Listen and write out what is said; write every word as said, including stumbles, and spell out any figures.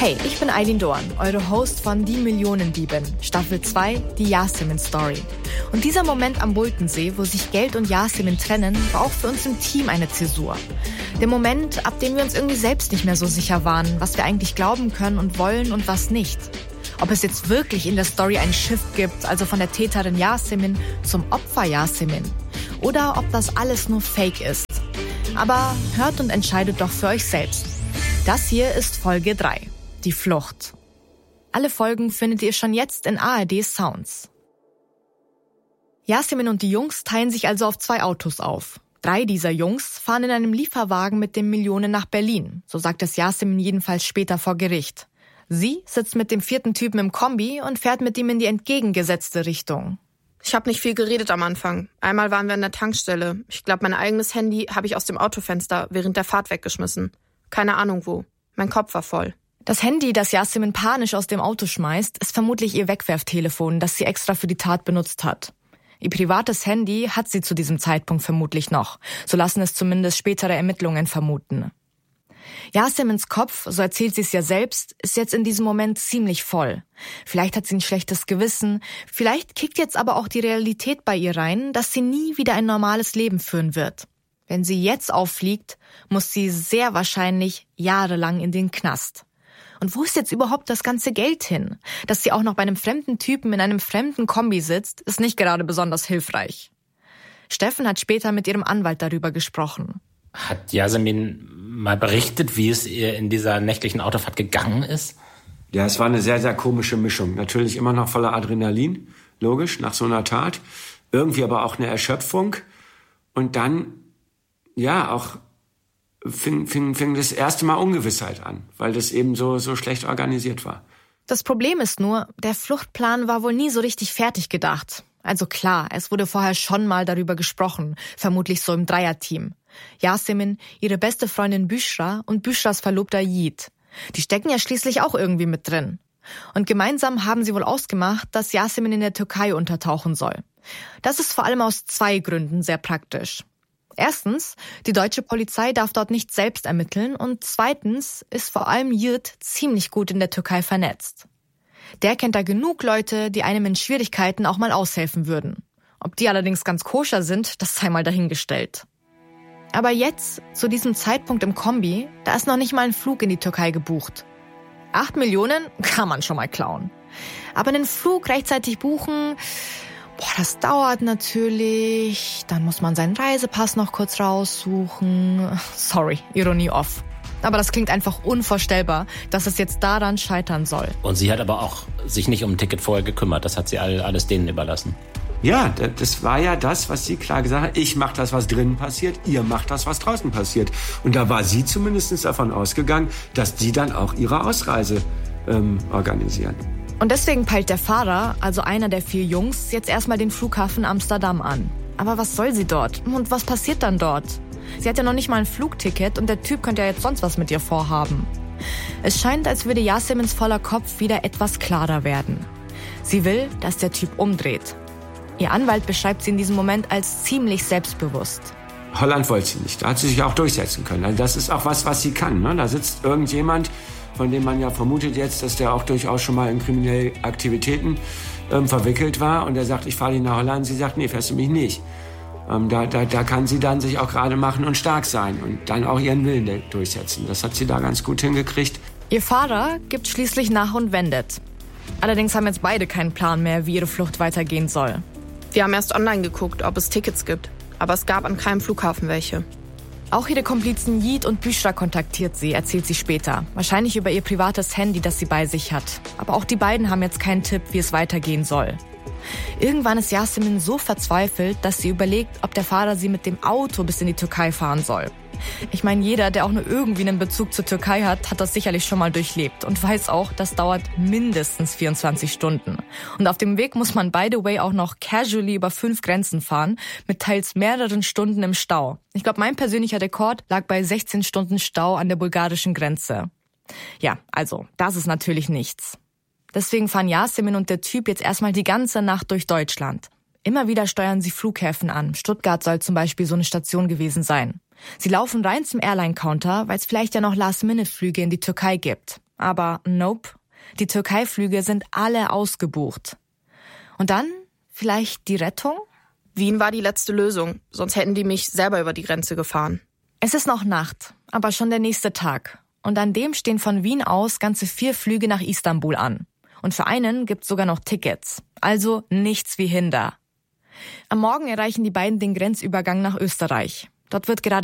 Hey, ich bin Aylin Dorn, eure Host von Die Millionendiebin, Staffel zwei, die Yasemin-Story. Und dieser Moment am Bultensee, wo sich Geld und Yasemin trennen, war auch für uns im Team eine Zäsur. Der Moment, ab dem wir uns irgendwie selbst nicht mehr so sicher waren, was wir eigentlich glauben können und wollen und was nicht. Ob es jetzt wirklich in der Story einen Shift gibt, also von der Täterin Yasemin zum Opfer Yasemin. Oder ob das alles nur Fake ist. Aber hört und entscheidet doch für euch selbst. Das hier ist Folge drei. Die Flucht. Alle Folgen findet ihr schon jetzt in A R D Sounds. Yasemin und die Jungs teilen sich also auf zwei Autos auf. Drei dieser Jungs fahren in einem Lieferwagen mit den Millionen nach Berlin. So sagt es Yasemin jedenfalls später vor Gericht. Sie sitzt mit dem vierten Typen im Kombi und fährt mit ihm in die entgegengesetzte Richtung. Ich habe nicht viel geredet am Anfang. Einmal waren wir an der Tankstelle. Ich glaube, mein eigenes Handy habe ich aus dem Autofenster während der Fahrt weggeschmissen. Keine Ahnung wo. Mein Kopf war voll. Das Handy, das Yasemin panisch aus dem Auto schmeißt, ist vermutlich ihr Wegwerftelefon, das sie extra für die Tat benutzt hat. Ihr privates Handy hat sie zu diesem Zeitpunkt vermutlich noch. So lassen es zumindest spätere Ermittlungen vermuten. Yasemins Kopf, so erzählt sie es ja selbst, ist jetzt in diesem Moment ziemlich voll. Vielleicht hat sie ein schlechtes Gewissen, vielleicht kickt jetzt aber auch die Realität bei ihr rein, dass sie nie wieder ein normales Leben führen wird. Wenn sie jetzt auffliegt, muss sie sehr wahrscheinlich jahrelang in den Knast. Und wo ist jetzt überhaupt das ganze Geld hin? Dass sie auch noch bei einem fremden Typen in einem fremden Kombi sitzt, ist nicht gerade besonders hilfreich. Steffen hat später mit ihrem Anwalt darüber gesprochen. Hat Yasemin mal berichtet, wie es ihr in dieser nächtlichen Autofahrt gegangen ist? Ja, es war eine sehr, sehr komische Mischung. Natürlich immer noch voller Adrenalin, logisch, nach so einer Tat. Irgendwie aber auch eine Erschöpfung. Und dann, ja, auch fing, fing, fing das erste Mal Ungewissheit an, weil das eben so, so schlecht organisiert war. Das Problem ist nur, der Fluchtplan war wohl nie so richtig fertig gedacht. Also klar, es wurde vorher schon mal darüber gesprochen, vermutlich so im Dreierteam. Yasemin, ihre beste Freundin Büschra und Büschras Verlobter Yiğit. Die stecken ja schließlich auch irgendwie mit drin. Und gemeinsam haben sie wohl ausgemacht, dass Yasemin in der Türkei untertauchen soll. Das ist vor allem aus zwei Gründen sehr praktisch. Erstens, die deutsche Polizei darf dort nicht selbst ermitteln und zweitens ist vor allem Yiğit ziemlich gut in der Türkei vernetzt. Der kennt da genug Leute, die einem in Schwierigkeiten auch mal aushelfen würden. Ob die allerdings ganz koscher sind, das sei mal dahingestellt. Aber jetzt, zu diesem Zeitpunkt im Kombi, da ist noch nicht mal ein Flug in die Türkei gebucht. Acht Millionen kann man schon mal klauen. Aber einen Flug rechtzeitig buchen, boah, das dauert natürlich. Dann muss man seinen Reisepass noch kurz raussuchen. Sorry, Ironie off. Aber das klingt einfach unvorstellbar, dass es jetzt daran scheitern soll. Und sie hat aber auch sich nicht um ein Ticket vorher gekümmert. Das hat sie all, alles denen überlassen. Ja, das war ja das, was sie klar gesagt hat. Ich mach das, was drinnen passiert. Ihr macht das, was draußen passiert. Und da war sie zumindest davon ausgegangen, dass die dann auch ihre Ausreise ähm, organisieren. Und deswegen peilt der Fahrer, also einer der vier Jungs, jetzt erstmal den Flughafen Amsterdam an. Aber was soll sie dort? Und was passiert dann dort? Sie hat ja noch nicht mal ein Flugticket und der Typ könnte ja jetzt sonst was mit ihr vorhaben. Es scheint, als würde Yasemins voller Kopf wieder etwas klarer werden. Sie will, dass der Typ umdreht. Ihr Anwalt beschreibt sie in diesem Moment als ziemlich selbstbewusst. Holland wollte sie nicht. Da hat sie sich auch durchsetzen können. Also das ist auch was, was sie kann. Ne? Da sitzt irgendjemand, von dem man ja vermutet jetzt, dass der auch durchaus schon mal in kriminelle Aktivitäten ähm, verwickelt war. Und er sagt, ich fahre dich nach Holland. Sie sagt, nee, fährst du mich nicht. Ähm, da, da, da kann sie dann sich auch gerade machen und stark sein und dann auch ihren Willen durchsetzen. Das hat sie da ganz gut hingekriegt. Ihr Fahrer gibt schließlich nach und wendet. Allerdings haben jetzt beide keinen Plan mehr, wie ihre Flucht weitergehen soll. Wir haben erst online geguckt, ob es Tickets gibt. Aber es gab an keinem Flughafen welche. Auch ihre Komplizen Yiğit und Büschra kontaktiert sie, erzählt sie später. Wahrscheinlich über ihr privates Handy, das sie bei sich hat. Aber auch die beiden haben jetzt keinen Tipp, wie es weitergehen soll. Irgendwann ist Yasemin so verzweifelt, dass sie überlegt, ob der Fahrer sie mit dem Auto bis in die Türkei fahren soll. Ich meine, jeder, der auch nur irgendwie einen Bezug zur Türkei hat, hat das sicherlich schon mal durchlebt und weiß auch, das dauert mindestens vierundzwanzig Stunden. Und auf dem Weg muss man by the way auch noch casually über fünf Grenzen fahren, mit teils mehreren Stunden im Stau. Ich glaube, mein persönlicher Rekord lag bei sechzehn Stunden Stau an der bulgarischen Grenze. Ja, also, das ist natürlich nichts. Deswegen fahren Yasemin und der Typ jetzt erstmal die ganze Nacht durch Deutschland. Immer wieder steuern sie Flughäfen an. Stuttgart soll zum Beispiel so eine Station gewesen sein. Sie laufen rein zum Airline-Counter, weil es vielleicht ja noch Last-Minute-Flüge in die Türkei gibt. Aber nope, die Türkei-Flüge sind alle ausgebucht. Und dann vielleicht die Rettung? Wien war die letzte Lösung, sonst hätten die mich selber über die Grenze gefahren. Es ist noch Nacht, aber schon der nächste Tag. Und an dem stehen von Wien aus ganze vier Flüge nach Istanbul an. Und für einen gibt's sogar noch Tickets. Also nichts wie Hinder. Am Morgen erreichen die beiden den Grenzübergang nach Österreich. Dort wird gerade